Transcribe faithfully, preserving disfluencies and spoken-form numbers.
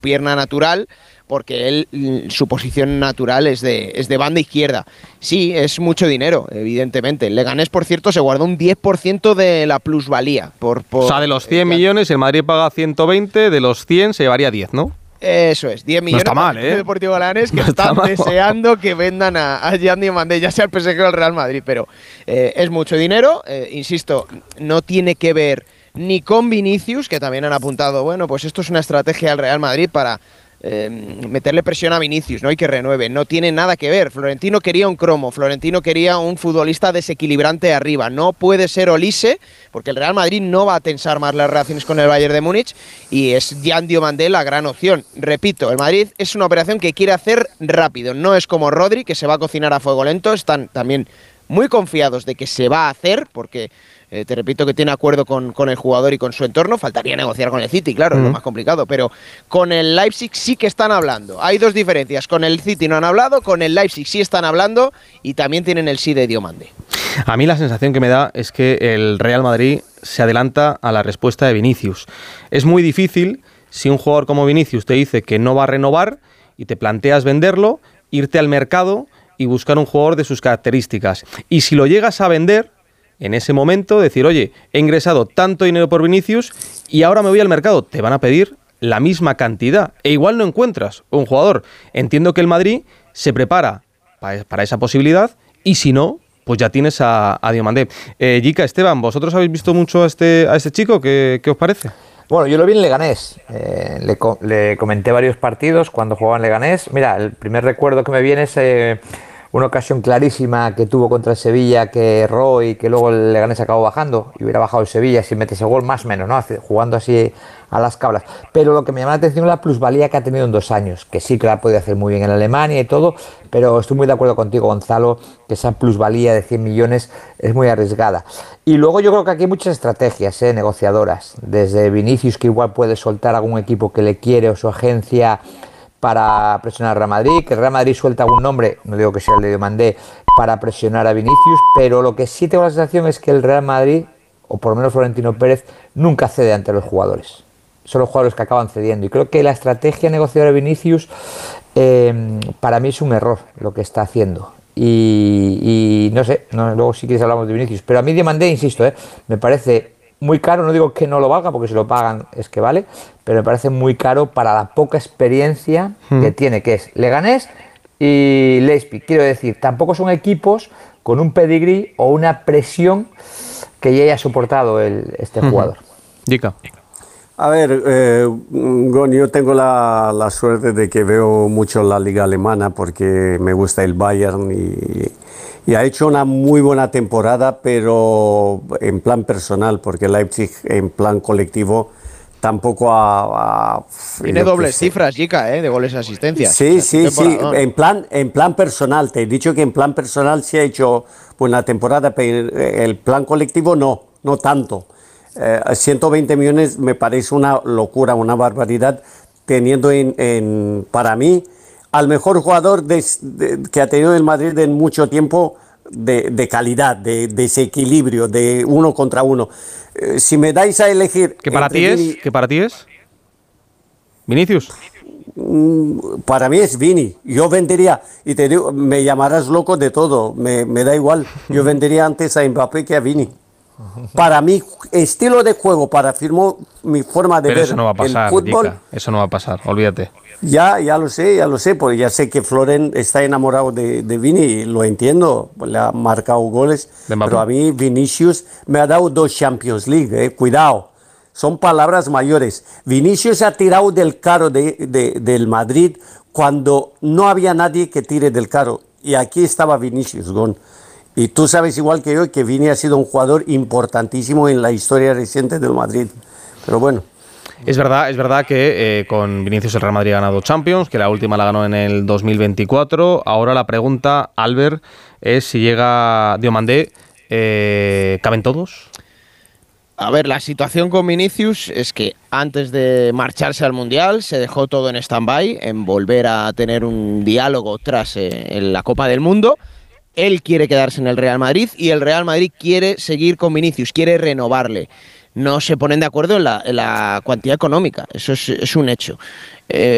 pierna natural, porque él, su posición natural es de, es de banda izquierda. Sí, es mucho dinero, evidentemente. El Leganés, por cierto, se guardó un diez por ciento de la plusvalía. Por, por, o sea, de los cien millones, el Madrid paga ciento veinte, de los cien se llevaría diez, ¿no? Eso es, diez millones. No está mal, ¿eh? El Deportivo Leganés, que no están mal, deseando que vendan a, a Gianni Mandé, ya sea el P S G o el Real Madrid, pero eh, es mucho dinero. Eh, insisto, no tiene que ver ni con Vinicius, que también han apuntado, bueno, pues esto es una estrategia del Real Madrid para eh, meterle presión a Vinicius, ¿no? Y que renueve. No tiene nada que ver. Florentino quería un cromo, Florentino quería un futbolista desequilibrante arriba. No puede ser Olise, porque el Real Madrid no va a tensar más las relaciones con el Bayern de Múnich, y es Jan Diomandé la gran opción. Repito, el Madrid es una operación que quiere hacer rápido, no es como Rodri, que se va a cocinar a fuego lento. Están también muy confiados de que se va a hacer, porque Eh, te repito que tiene acuerdo con, con el jugador y con su entorno. Faltaría negociar con el City, claro, mm. es lo más complicado. Pero con el Leipzig sí que están hablando. Hay dos diferencias. Con el City no han hablado, con el Leipzig sí están hablando y también tienen el sí de Diomandé. A mí la sensación que me da es que el Real Madrid se adelanta a la respuesta de Vinicius. Es muy difícil si un jugador como Vinicius te dice que no va a renovar y te planteas venderlo, irte al mercado y buscar un jugador de sus características. Y si lo llegas a vender, en ese momento decir, oye, he ingresado tanto dinero por Vinicius y ahora me voy al mercado. Te van a pedir la misma cantidad e igual no encuentras un jugador. Entiendo que el Madrid se prepara para esa posibilidad y si no, pues ya tienes a, a Diomandé. Eh, Jica, Esteban, ¿vosotros habéis visto mucho a este, a este chico? ¿Qué, qué os parece? Bueno, yo lo vi en Leganés. Eh, le, le comenté varios partidos cuando jugaba en Leganés. Mira, el primer recuerdo que me viene es Eh, una ocasión clarísima que tuvo contra el Sevilla, que erró y que luego el Leganés acabó bajando y hubiera bajado el Sevilla si mete ese gol, más o menos, ¿no? Jugando así a las cabras. Pero lo que me llama la atención es la plusvalía que ha tenido en dos años, que sí que la ha podido hacer muy bien en Alemania y todo, pero estoy muy de acuerdo contigo, Gonzalo, que esa plusvalía de cien millones es muy arriesgada. Y luego yo creo que aquí hay muchas estrategias ¿eh? negociadoras, desde Vinicius, que igual puede soltar a algún equipo que le quiere o su agencia para presionar a Real Madrid, que el Real Madrid suelta algún nombre, no digo que sea el de Diomandé, para presionar a Vinicius, pero lo que sí tengo la sensación es que el Real Madrid, o por lo menos Florentino Pérez, nunca cede ante los jugadores. Son los jugadores que acaban cediendo. Y creo que la estrategia negociadora de Vinicius, eh, para mí es un error lo que está haciendo. Y, y no sé, no, luego si quieres hablamos de Vinicius, pero a mí Diomandé, insisto, eh, me parece muy caro, no digo que no lo valga, porque si lo pagan es que vale, pero me parece muy caro para la poca experiencia hmm. que tiene, que es Leganés y Leipzig. Quiero decir, tampoco son equipos con un pedigrí o una presión que ya haya soportado el, este hmm. jugador. Dica. A ver, eh, yo tengo la, la suerte de que veo mucho la liga alemana porque me gusta el Bayern y... Y ha hecho una muy buena temporada, pero en plan personal, porque Leipzig en plan colectivo tampoco ha... ha Tiene dobles cifras, Jica, ¿eh? de goles y asistencias. Sí, o sea, sí, sí, en plan, en plan personal. Te he dicho que en plan personal sí ha hecho buena temporada, pero el plan colectivo no, no tanto. Eh, ciento veinte millones me parece una locura, una barbaridad, teniendo en, en para mí... al mejor jugador de, de, que ha tenido el Madrid en mucho tiempo de, de calidad, de, de desequilibrio, de uno contra uno. Eh, si me dais a elegir... ¿Qué para ti es? Vini, ¿Qué para ti es? ¿Vinicius? Para mí es Vini. Yo vendería, y te digo, me llamarás loco de todo, me, me da igual. Yo vendería antes a Mbappé que a Vini. Para mi estilo de juego, para firmar mi forma de Pero ver eso no va a pasar, el fútbol... Jica, eso no va a pasar, olvídate. Ya, ya lo sé, ya lo sé, porque ya sé que Floren está enamorado de, de Vini, y lo entiendo, le ha marcado goles, pero a mí Vinicius me ha dado dos Champions League, eh, cuidado, son palabras mayores. Vinicius ha tirado del carro de, de, del Madrid cuando no había nadie que tire del carro, y aquí estaba Vinicius, Gon. Y tú sabes igual que yo que Vini ha sido un jugador importantísimo en la historia reciente del Madrid, pero bueno. Es verdad, es verdad que eh, con Vinicius el Real Madrid ha ganado Champions, que la última la ganó en el dos mil veinticuatro. Ahora la pregunta, Albert, es si llega Diomandé, eh, ¿caben todos? A ver, la situación con Vinicius es que antes de marcharse al Mundial se dejó todo en stand-by, en volver a tener un diálogo tras eh, en la Copa del Mundo. Él quiere quedarse en el Real Madrid y el Real Madrid quiere seguir con Vinicius, quiere renovarle. No se ponen de acuerdo en la, en la cuantía económica, eso es, es un hecho. Eh,